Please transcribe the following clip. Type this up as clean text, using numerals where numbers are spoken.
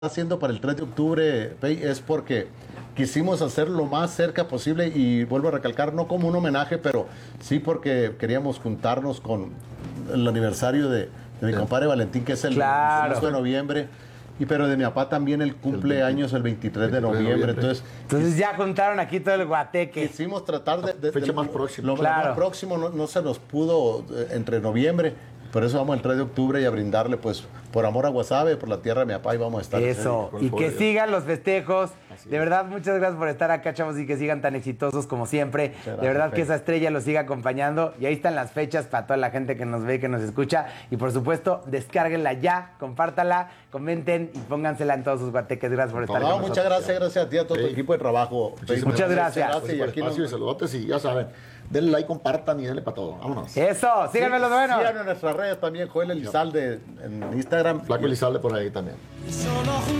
haciendo para el 3 de octubre, Pei, es porque quisimos hacerlo lo más cerca posible y vuelvo a recalcar, no como un homenaje, pero sí porque queríamos juntarnos con el aniversario de mi compadre Valentín, que es el 5 de noviembre. Pero de mi papá también el cumpleaños el 23 de noviembre. Entonces ya juntaron aquí todo el guateque. Quisimos tratar de fecha más próxima. Lo más próximo no se nos pudo entre noviembre. Por eso vamos el 3 de octubre y a brindarle, pues, por amor a Guasave, por la tierra de mi papá, y vamos a estar. Eso, y que sigan los festejos. De verdad, muchas gracias por estar acá, chavos, y que sigan tan exitosos como siempre. De verdad que esa estrella los siga acompañando. Y ahí están las fechas para toda la gente que nos ve y que nos escucha. Y por supuesto, descárguenla ya, compártala, comenten y póngansela en todos sus guateques. Gracias por estar con nosotros. Muchas gracias a ti, a todo tu equipo de trabajo. Muchas gracias. Y aquí y saludotes, y ya saben, denle like, compartan y denle para todo. Vámonos. Eso, síganme los buenos. Síganos en nuestras redes también, Joel Elizalde en Instagram. Flaco Elizalde por ahí también.